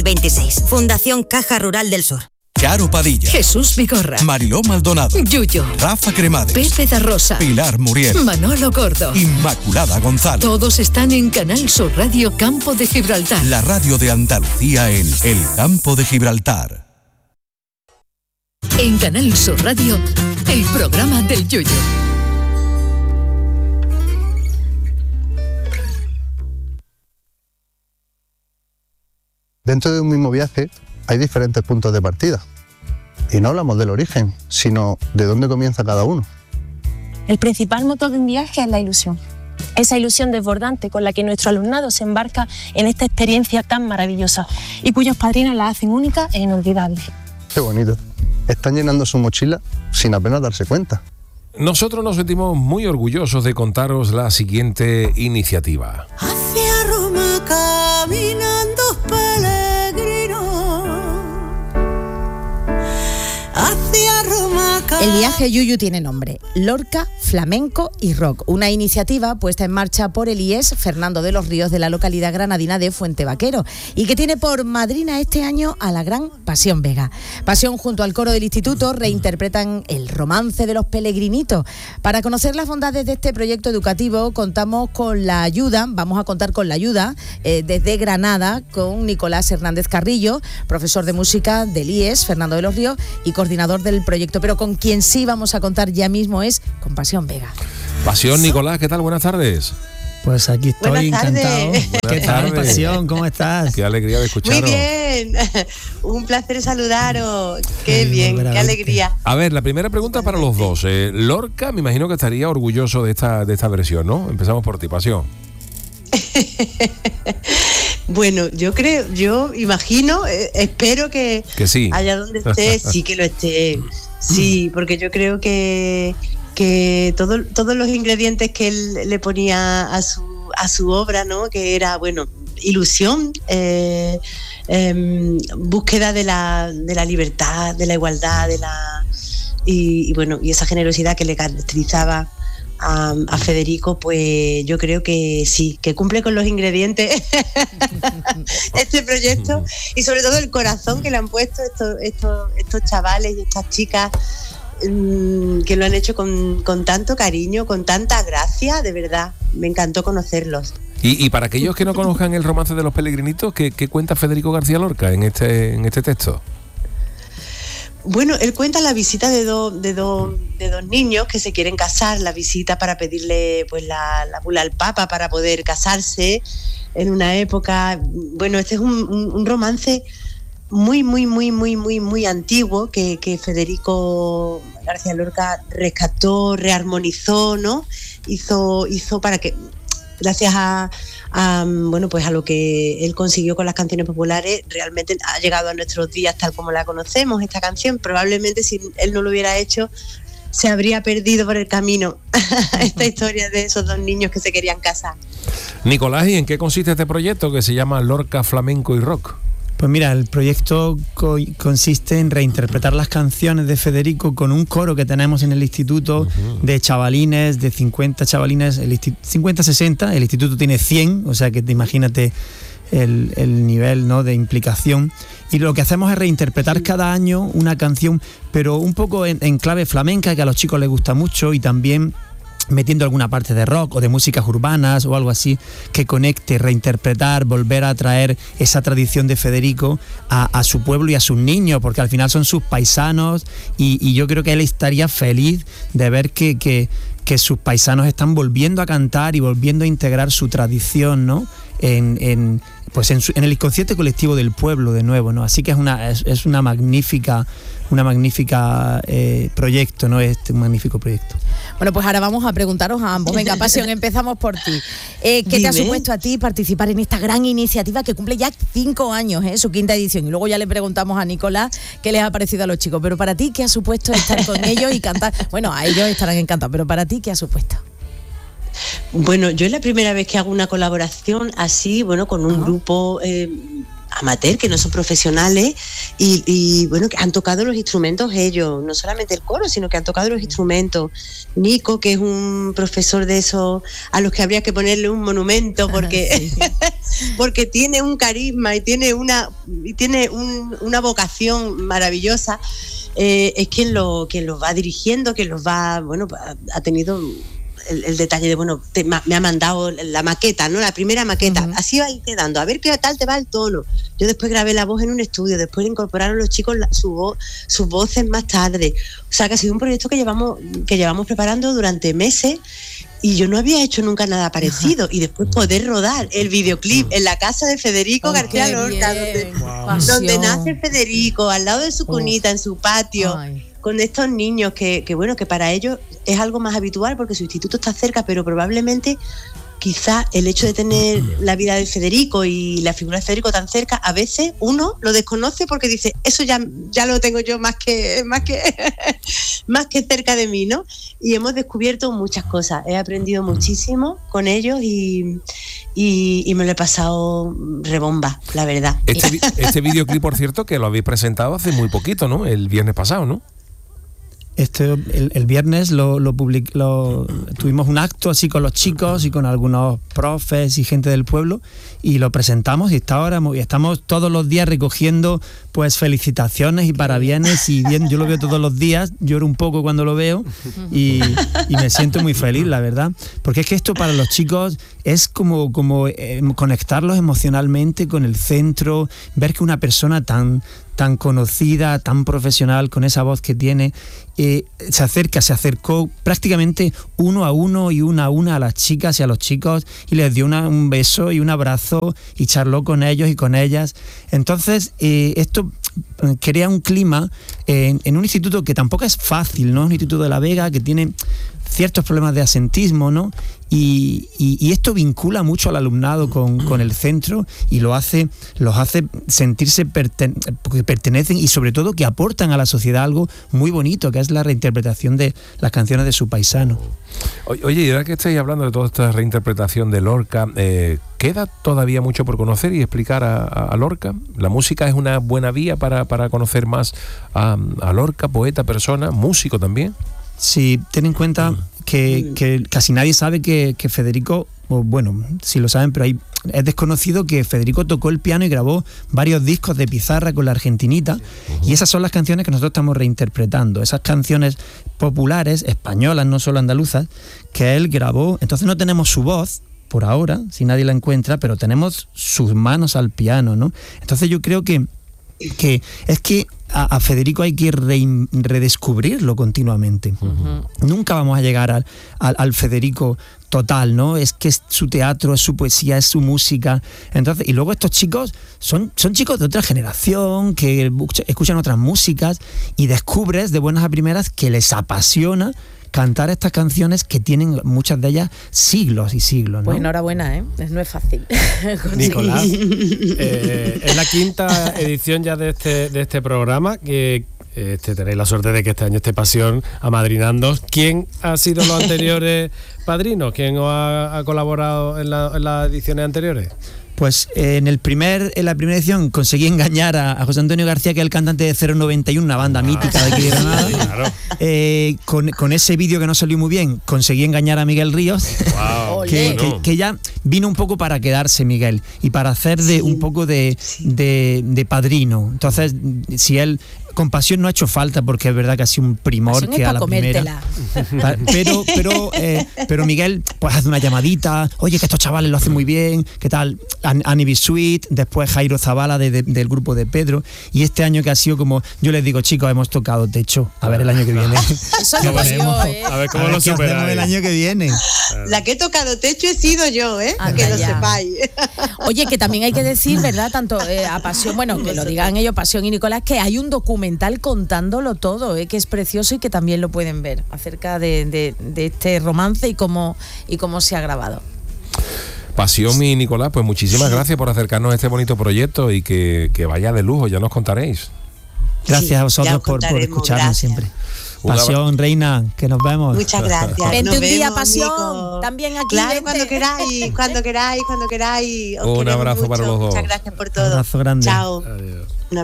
26. Fundación Caja Rural del Sur. Charo Padilla, Jesús Vigorra, Mariló Maldonado, Yuyo, Rafa Cremades, Pepe da Rosa, Pilar Muriel, Manolo Gordo, Inmaculada González. Todos están en Canal Sur Radio Campo de Gibraltar. La radio de Andalucía en el Campo de Gibraltar. En Canal Sur Radio, el programa del Yuyo. Dentro de un mismo viaje hay diferentes puntos de partida. Y no hablamos del origen, sino de dónde comienza cada uno. El principal motor de un viaje es la ilusión. Esa ilusión desbordante con la que nuestro alumnado se embarca en esta experiencia tan maravillosa y cuyos padrinos la hacen única e inolvidable. Qué bonito. Están llenando su mochila sin apenas darse cuenta. Nosotros nos sentimos muy orgullosos de contaros la siguiente iniciativa. Hacia Roma caminando peregrinos. Hacia Roma. El viaje Yuyu tiene nombre: Lorca, Flamenco y Rock, una iniciativa puesta en marcha por el IES Fernando de los Ríos de la localidad granadina de Fuentevaquero y que tiene por madrina este año a la gran Pasión Vega. Pasión junto al coro del instituto reinterpretan el romance de los Pelegrinitos. Para conocer las bondades de este proyecto educativo vamos a contar con la ayuda desde Granada con Nicolás Hernández Carrillo, profesor de música del IES Fernando de los Ríos y coordinador del proyecto, pero con quien sí vamos a contar ya mismo es con Pasión Vega. Pasión, Nicolás, ¿qué tal? Buenas tardes. Pues aquí estoy, encantado. ¿Qué tal, Pasión? ¿Cómo estás? Qué alegría de escucharos. Muy bien, un placer saludaros. Qué bien, qué alegría. A ver, la primera pregunta para los dos. Lorca, me imagino que estaría orgulloso de esta versión, ¿no? Empezamos por ti, Pasión. Bueno, yo imagino, espero que sí. Allá donde esté, sí que lo esté. Sí, porque yo creo que todos los ingredientes que él le ponía a su obra, ¿no? Que era, bueno, ilusión, búsqueda de la libertad, de la igualdad, y esa generosidad que le caracterizaba a Federico, pues yo creo que sí, que cumple con los ingredientes este proyecto, y sobre todo el corazón que le han puesto estos chavales y estas chicas, que lo han hecho con tanto cariño, con tanta gracia, de verdad, me encantó conocerlos. Y para aquellos que no conozcan el romance de los Pelegrinitos, ¿qué cuenta Federico García Lorca en este texto? Bueno, él cuenta la visita de dos niños que se quieren casar, la visita para pedirle pues la bula al Papa para poder casarse en una época. Bueno, este es un romance muy, muy, muy, muy, muy, muy antiguo que Federico García Lorca rescató, rearmonizó, ¿no? Hizo para que, gracias a lo que él consiguió con las canciones populares, realmente ha llegado a nuestros días tal como la conocemos, esta canción. Probablemente si él no lo hubiera hecho, se habría perdido por el camino esta historia de esos dos niños que se querían casar. Nicolás, ¿y en qué consiste este proyecto que se llama Lorca, Flamenco y Rock? Pues mira, el proyecto consiste en reinterpretar las canciones de Federico con un coro que tenemos en el instituto de chavalines, de 50 chavalines, 50-60, el instituto tiene 100, o sea que imagínate el nivel, ¿no?, de implicación. Y lo que hacemos es reinterpretar cada año una canción, pero un poco en clave flamenca, que a los chicos les gusta mucho, y también metiendo alguna parte de rock o de músicas urbanas o algo así que conecte, reinterpretar, volver a traer esa tradición de Federico a su pueblo y a sus niños, porque al final son sus paisanos, y yo creo que él estaría feliz de ver que sus paisanos están volviendo a cantar y volviendo a integrar su tradición, ¿no?, en el inconsciente colectivo del pueblo de nuevo, ¿no? Así que es una magnífica proyecto, ¿no? Un magnífico proyecto. Bueno, pues ahora vamos a preguntaros a ambos. Venga, Pasión, empezamos por ti. ¿Qué te ha supuesto a ti participar en esta gran iniciativa que cumple ya 5 años, su 5ª edición? Y luego ya le preguntamos a Nicolás qué les ha parecido a los chicos. Pero para ti, ¿qué ha supuesto estar con ellos y cantar? Bueno, a ellos estarán encantados, pero para ti, ¿qué ha supuesto? Bueno, yo es la primera vez que hago una colaboración así, bueno, con un grupo amateur, que no son profesionales y bueno, que han tocado los instrumentos ellos, no solamente el coro, sino que han tocado los instrumentos. Nico, que es un profesor de esos a los que habría que ponerle un monumento porque, porque tiene un carisma y tiene una vocación maravillosa. Es quien los va dirigiendo, quien los va, bueno, ha tenido el detalle de, bueno, me ha mandado la maqueta, ¿no? La primera maqueta, así va a ir quedando, a ver qué tal te va el tono. Yo después grabé la voz en un estudio, después incorporaron los chicos sus voces más tarde. O sea, que ha sido un proyecto que llevamos preparando durante meses y yo no había hecho nunca nada parecido. Y después poder rodar el videoclip en la casa de Federico García Lorca, donde nace Federico, al lado de su cunita, en su patio. Con estos niños que bueno, que para ellos es algo más habitual porque su instituto está cerca, pero probablemente quizá el hecho de tener la vida de Federico y la figura de Federico tan cerca, a veces uno lo desconoce porque dice, eso ya lo tengo yo más que cerca de mí, ¿no? Y hemos descubierto muchas cosas, he aprendido muchísimo con ellos y me lo he pasado rebomba, la verdad. Este videoclip, por cierto, que lo habéis presentado hace muy poquito, ¿no? El viernes pasado, ¿no? El viernes tuvimos un acto así con los chicos y con algunos profes y gente del pueblo y lo presentamos y estamos todos los días recogiendo pues felicitaciones y parabienes y bien, yo lo veo todos los días, lloro un poco cuando lo veo y me siento muy feliz, la verdad, porque es que esto para los chicos es como conectarlos emocionalmente con el centro, ver que una persona tan conocida, tan profesional, con esa voz que tiene, se acercó prácticamente uno a uno y una a una a las chicas y a los chicos y les dio un beso y un abrazo y charló con ellos y con ellas. Entonces, esto crea un clima en un instituto que tampoco es fácil, ¿no? Un instituto de La Vega que tiene ciertos problemas de asentismo, ¿no? Y esto vincula mucho al alumnado con el centro y los hace sentirse porque pertenecen y sobre todo que aportan a la sociedad algo muy bonito, que es la reinterpretación de las canciones de su paisano. Oye, y ahora que estáis hablando de toda esta reinterpretación de Lorca, ¿queda todavía mucho por conocer y explicar a Lorca? ¿La música es una buena vía para conocer más a Lorca, poeta, persona, músico también? Sí, ten en cuenta que casi nadie sabe que Federico, o bueno, sí lo saben, pero es desconocido que Federico tocó el piano y grabó varios discos de pizarra con la Argentinita, y esas son las canciones que nosotros estamos reinterpretando, esas canciones populares, españolas, no solo andaluzas, que él grabó. Entonces no tenemos su voz, por ahora, si nadie la encuentra, pero tenemos sus manos al piano, ¿no? Entonces yo creo que es que a Federico hay que redescubrirlo continuamente. Nunca vamos a llegar al Federico total, ¿no? Es que es su teatro, es su poesía, es su música. Entonces, y luego estos chicos son chicos de otra generación que escuchan otras músicas y descubres de buenas a primeras que les apasiona cantar estas canciones que tienen muchas de ellas siglos y siglos, ¿no? Pues enhorabuena, ¿eh? No es fácil. Nicolás, es la quinta edición ya de este programa que tenéis la suerte de que este año esté Pasión amadrinando. ¿Quién ha sido los anteriores padrinos? ¿Quién os ha colaborado en las ediciones anteriores? Pues en la primera edición conseguí engañar a José Antonio García, que es el cantante de 091, una banda mítica de aquí de Granada. Claro. Con ese vídeo que no salió muy bien, conseguí engañar a Miguel Ríos, que ya vino un poco para quedarse Miguel y para hacer un poco de padrino. Entonces, si él... Con Pasión no ha hecho falta porque es verdad que ha sido un primor que a la primera. Pero Miguel pues hace una llamadita, oye, que estos chavales lo hacen muy bien, ¿qué tal? Annie B. Sweet, después Jairo Zavala del grupo de Pedro, y este año que ha sido como, yo les digo, chicos, hemos tocado techo, a ver el año que viene. Eso lo veremos, a ver cómo lo superamos el año que viene. La que he tocado techo he sido yo, que lo sepáis. Oye, que también hay que decir, ¿verdad? Tanto a Pasión, bueno, que lo digan ellos, Pasión y Nicolás, que hay un documental contándolo todo, que es precioso y que también lo pueden ver acerca de este romance y cómo se ha grabado. Pasión y Nicolás, pues muchísimas gracias por acercarnos a este bonito proyecto y que vaya de lujo, ya nos contaréis. Gracias a vosotros por escucharnos siempre. Pasión, reina, que nos vemos. Muchas gracias. Vente Nos un día, vemos, Pasión. Nico. También aquí. Claro, vente. cuando queráis. Os Un queremos abrazo para mucho. los dos. Muchas gracias por todo. Un abrazo grande. Chao. Adiós.